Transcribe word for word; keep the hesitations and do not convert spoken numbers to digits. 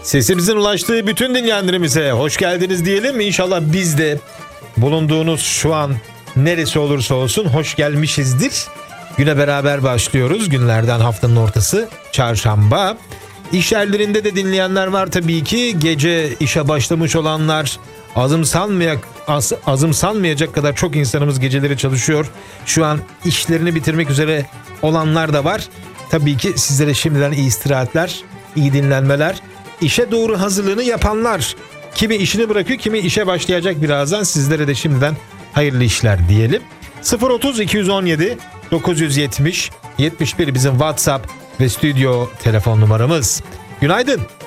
Sesimizin ulaştığı bütün dinleyenlerimize hoş geldiniz diyelim. İnşallah biz de bulunduğunuz şu an neresi olursa olsun hoş gelmişizdir. Güne beraber başlıyoruz. Günlerden haftanın ortası çarşamba. İş yerlerinde de dinleyenler var tabii ki. Gece işe başlamış olanlar, azımsanmayak, az, azımsanmayacak kadar çok insanımız geceleri çalışıyor. Şu an işlerini bitirmek üzere olanlar da var. Tabii ki sizlere şimdiden iyi istirahatler, iyi dinlenmeler. İşe doğru hazırlığını yapanlar, kimi işini bırakıyor, kimi işe başlayacak birazdan. Sizlere de şimdiden hayırlı işler diyelim. sıfır otuz iki on yedi dokuz yüz yetmiş yetmiş bir bizim WhatsApp ve stüdyo telefon numaramız. Günaydın.